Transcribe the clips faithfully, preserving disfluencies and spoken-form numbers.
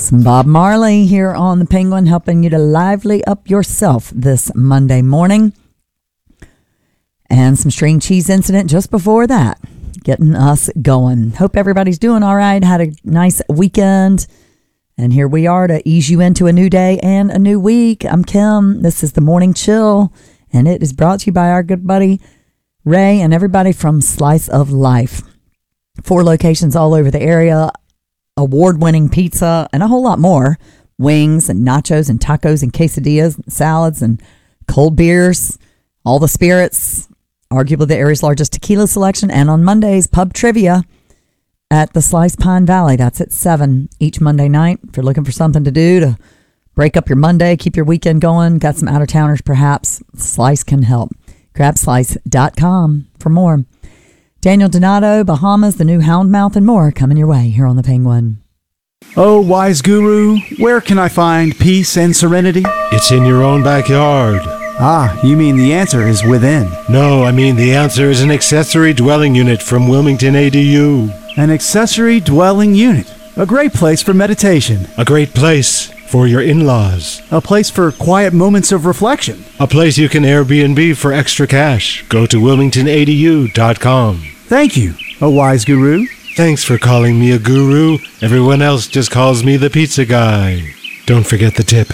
Some Bob Marley here on the Penguin, helping you to lively up yourself this Monday morning. And some string cheese incident just before that, getting us going. Hope everybody's doing all right. Had a nice weekend. And here we are to ease you into a new day and a new week. I'm Kim. This is the Morning Chill, and it is brought to you by our good buddy Ray and everybody from Slice of Life. Four locations all over the area, award-winning pizza, and a whole lot more. Wings and nachos and tacos and quesadillas and salads and cold beers, all the spirits, arguably the area's largest tequila selection, and on Mondays, pub trivia at the Slice Pine Valley. That's at seven each Monday night. If you're looking for something to do to break up your Monday, keep your weekend going, got some out-of-towners perhaps, Slice can help. crab slice dot com for more. Daniel Donato, Bahamas, the new Houndmouth, and more coming your way here on the Penguin. Oh, wise guru, where can I find peace and serenity? It's in your own backyard. Ah, you mean the answer is within. No, I mean the answer is an accessory dwelling unit from Wilmington A D U. An accessory dwelling unit. A great place for meditation. A great place for your in-laws. A place for quiet moments of reflection. A place you can Airbnb for extra cash. Go to wilmington a d u dot com. Thank you, a wise guru. Thanks for calling me a guru. Everyone else just calls me the pizza guy. Don't forget the tip.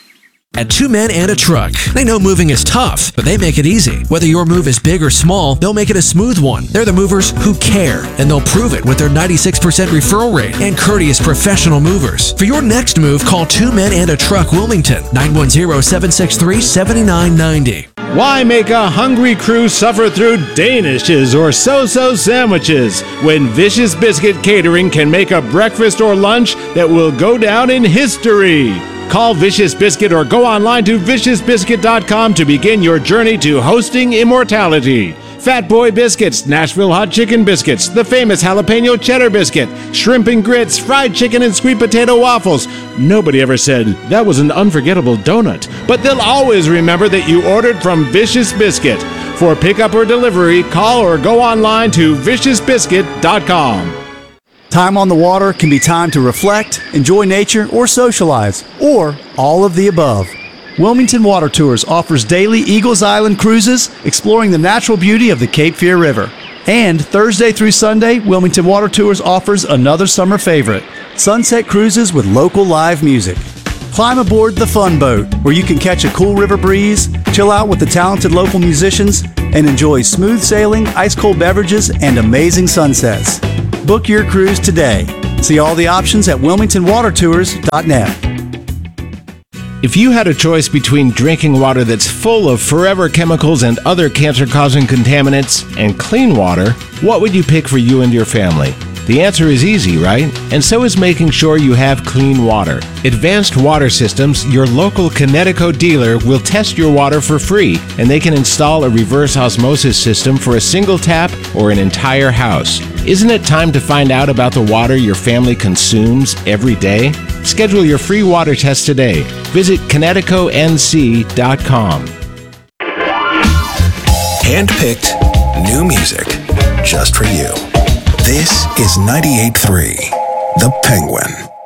At Two Men and a Truck, they know moving is tough, but they make it easy. Whether your move is big or small, they'll make it a smooth one. They're the movers who care, and they'll prove it with their ninety-six percent referral rate and courteous professional movers. For your next move, call Two Men and a Truck Wilmington, nine one zero, seven six three, seven nine nine zero. Why make a hungry crew suffer through Danishes or so-so sandwiches when Vicious Biscuit Catering can make a breakfast or lunch that will go down in history? Call Vicious Biscuit or go online to vicious biscuit dot com to begin your journey to hosting immortality. Fat Boy Biscuits, Nashville Hot Chicken Biscuits, the famous Jalapeno Cheddar Biscuit, Shrimp and Grits, Fried Chicken and Sweet Potato Waffles. Nobody ever said that was an unforgettable donut, but they'll always remember that you ordered from Vicious Biscuit. For pickup or delivery, call or go online to vicious biscuit dot com. Time on the water can be time to reflect, enjoy nature, or socialize, or all of the above. Wilmington Water Tours offers daily Eagles Island cruises exploring the natural beauty of the Cape Fear River. And Thursday through Sunday, Wilmington Water Tours offers another summer favorite, sunset cruises with local live music. Climb aboard the Fun Boat, where you can catch a cool river breeze, chill out with the talented local musicians, and enjoy smooth sailing, ice-cold beverages, and amazing sunsets. Book your cruise today. See all the options at wilmington water tours dot net. If you had a choice between drinking water that's full of forever chemicals and other cancer-causing contaminants and clean water, what would you pick for you and your family? The answer is easy, right? And so is making sure you have clean water. Advanced Water Systems, your local Connecticut dealer, will test your water for free, and they can install a reverse osmosis system for a single tap or an entire house. Isn't it time to find out about the water your family consumes every day? Schedule your free water test today. Visit connecticut n c dot com. Handpicked new music just for you. This is ninety-eight point three, The Penguin.